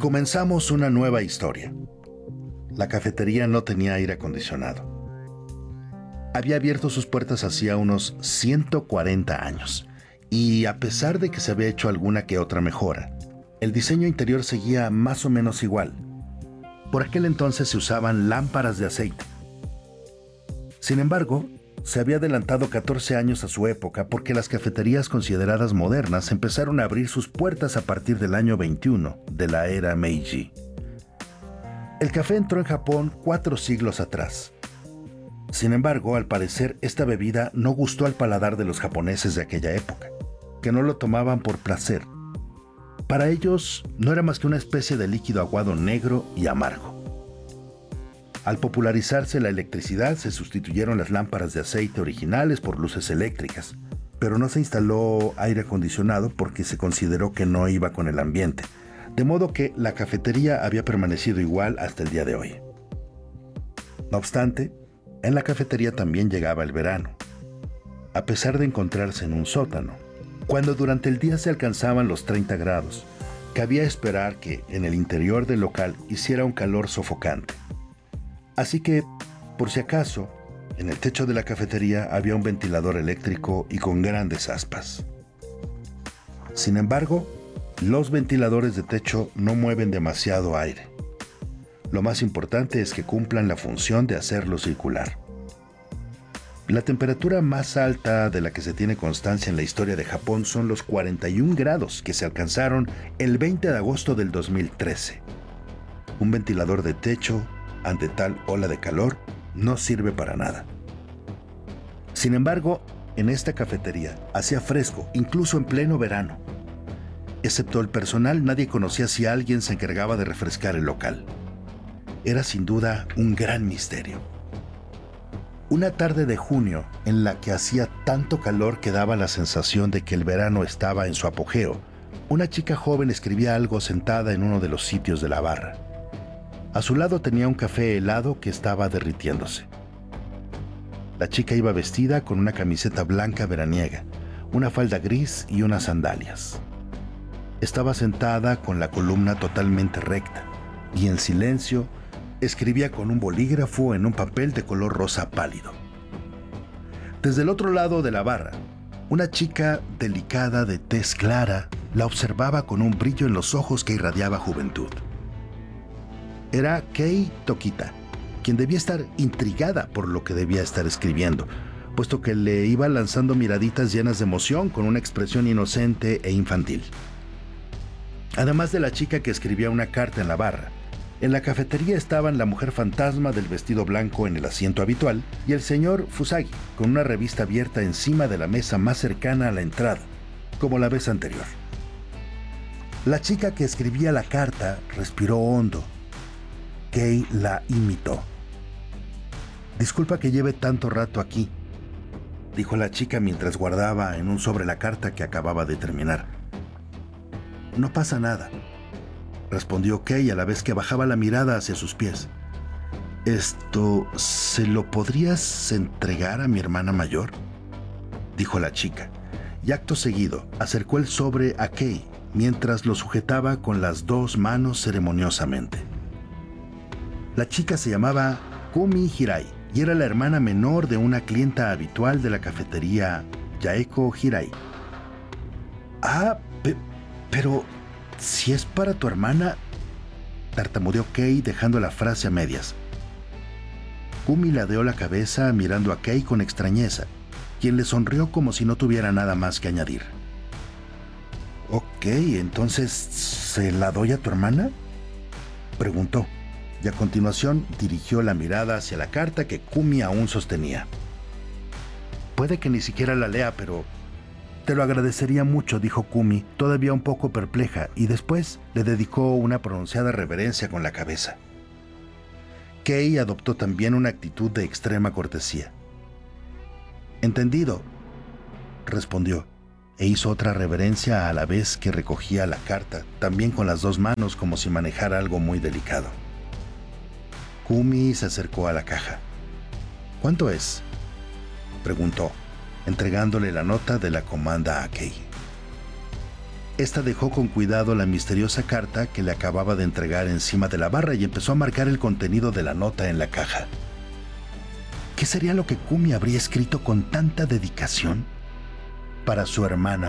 Comenzamos una nueva historia. La cafetería no tenía aire acondicionado. Había abierto sus puertas hacía unos 140 años, y a pesar de que se había hecho alguna que otra mejora, el diseño interior seguía más o menos igual. Por aquel entonces se usaban lámparas de aceite. Sin embargo, se había adelantado 14 años a su época porque las cafeterías consideradas modernas empezaron a abrir sus puertas a partir del año 21 de la era Meiji. El café entró en Japón 4 siglos atrás. Sin embargo, al parecer, esta bebida no gustó al paladar de los japoneses de aquella época, que no lo tomaban por placer. Para ellos, no era más que una especie de líquido aguado negro y amargo. Al popularizarse la electricidad, se sustituyeron las lámparas de aceite originales por luces eléctricas, pero no se instaló aire acondicionado porque se consideró que no iba con el ambiente, de modo que la cafetería había permanecido igual hasta el día de hoy. No obstante, en la cafetería también llegaba el verano, a pesar de encontrarse en un sótano. Cuando durante el día se alcanzaban los 30 grados, cabía esperar que en el interior del local hiciera un calor sofocante. Así que, por si acaso, en el techo de la cafetería había un ventilador eléctrico y con grandes aspas. Sin embargo, los ventiladores de techo no mueven demasiado aire. Lo más importante es que cumplan la función de hacerlo circular. La temperatura más alta de la que se tiene constancia en la historia de Japón son los 41 grados que se alcanzaron el 20 de agosto del 2013. Un ventilador de techo, ante tal ola de calor, no sirve para nada. Sin embargo, en esta cafetería hacía fresco, incluso en pleno verano. Excepto el personal, nadie conocía si alguien se encargaba de refrescar el local. Era sin duda un gran misterio. Una tarde de junio, en la que hacía tanto calor que daba la sensación de que el verano estaba en su apogeo, una chica joven escribía algo sentada en uno de los sitios de la barra. A su lado tenía un café helado que estaba derritiéndose. La chica iba vestida con una camiseta blanca veraniega, una falda gris y unas sandalias. Estaba sentada con la columna totalmente recta y en silencio escribía con un bolígrafo en un papel de color rosa pálido. Desde el otro lado de la barra, una chica delicada de tez clara la observaba con un brillo en los ojos que irradiaba juventud. Era Kei Tokita, quien debía estar intrigada por lo que debía estar escribiendo, puesto que le iba lanzando miraditas llenas de emoción con una expresión inocente e infantil. Además de la chica que escribía una carta en la barra, en la cafetería estaban la mujer fantasma del vestido blanco en el asiento habitual y el señor Fusagi, con una revista abierta encima de la mesa más cercana a la entrada, como la vez anterior. La chica que escribía la carta respiró hondo. Kei la imitó. «Disculpa que lleve tanto rato aquí», dijo la chica mientras guardaba en un sobre la carta que acababa de terminar. «No pasa nada», respondió Kei a la vez que bajaba la mirada hacia sus pies. «¿Se lo podrías entregar a mi hermana mayor?», dijo la chica, y acto seguido acercó el sobre a Kei mientras lo sujetaba con las 2 manos ceremoniosamente. La chica se llamaba Kumi Hirai y era la hermana menor de una clienta habitual de la cafetería Yaeko Hirai. «Ah, pero si es para tu hermana», tartamudeó Kei dejando la frase a medias. Kumi ladeó la cabeza mirando a Kei con extrañeza, quien le sonrió como si no tuviera nada más que añadir. «Ok, entonces, ¿se la doy a tu hermana?», preguntó, y a continuación dirigió la mirada hacia la carta que Kumi aún sostenía. «Puede que ni siquiera la lea, pero te lo agradecería mucho», dijo Kumi, todavía un poco perpleja, y después le dedicó una pronunciada reverencia con la cabeza. Kei adoptó también una actitud de extrema cortesía. «Entendido», respondió, e hizo otra reverencia a la vez que recogía la carta, también con las 2 manos como si manejara algo muy delicado. Kumi se acercó a la caja. «¿Cuánto es?», preguntó, entregándole la nota de la comanda a Kei. Esta dejó con cuidado la misteriosa carta que le acababa de entregar encima de la barra y empezó a marcar el contenido de la nota en la caja. ¿Qué sería lo que Kumi habría escrito con tanta dedicación para su hermana